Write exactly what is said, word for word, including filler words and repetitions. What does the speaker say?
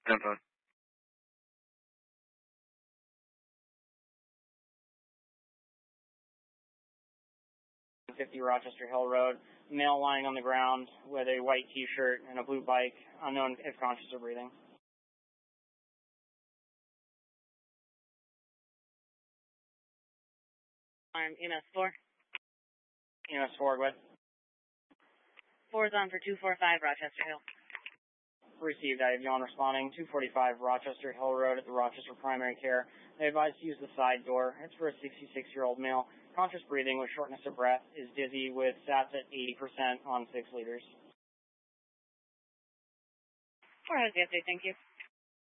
ten five. fifty Rochester Hill Road, male lying on the ground with a white t-shirt and a blue bike, unknown if conscious or breathing. I'm E M S four. E M S four, go ahead. four is on for two four five Rochester Hill. Received. I have Yon responding. two forty-five Rochester Hill Road at the Rochester Primary Care. They advise to use the side door. It's for a sixty-six-year-old male. Conscious breathing with shortness of breath. Is dizzy with sats at eighty percent on six liters. four has the update. Thank you.